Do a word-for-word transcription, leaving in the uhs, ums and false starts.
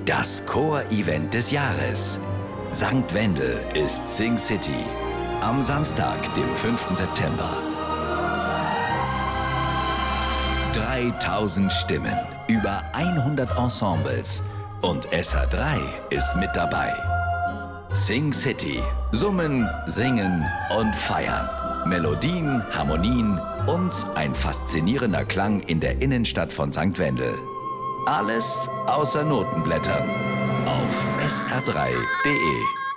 Das Chor-Event des Jahres. Sankt Wendel ist Sing City. Am Samstag, dem fünften September. dreitausend Stimmen, über hundert Ensembles und S H drei ist mit dabei. Sing City. Summen, singen und feiern. Melodien, Harmonien und ein faszinierender Klang in der Innenstadt von Sankt Wendel. Alles außer Notenblättern. Auf S R drei punkt de